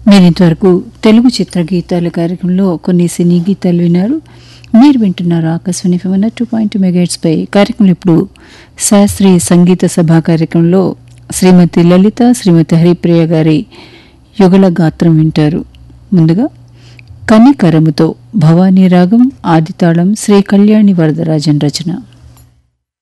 మీరు ఇంతవరకు తెలుగు చిత్రగీతాల కార్యక్రమంలో కొన్ని సినీ గీతాలు విన్నారు. మీరు వింటున్నారు ఆకాశవాణి FM 2.2 మెగాహెర్ట్జ్ పై. కార్యక్రమంలో ఇప్పుడు శాస్త్రీయ సంగీత సభా కార్యక్రమంలో శ్రీమతి లలిత, శ్రీమతి హరిప్రియ గారి యుగళ గాత్రం వింటారు. ముందుగా కనికరముతో భవానీ రాగం, ఆదితాళం శ్రీ కళ్యాణి వరదరాజన్ రచన.